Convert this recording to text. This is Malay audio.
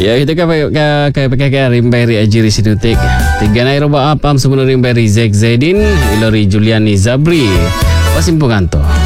Ya, kita kan pakai rimberi Ajiri Sinutik. Tiga naik roba apam semua rimberi Zek Zaidin, Ilori Juliani Zabri. Pasimpungan to.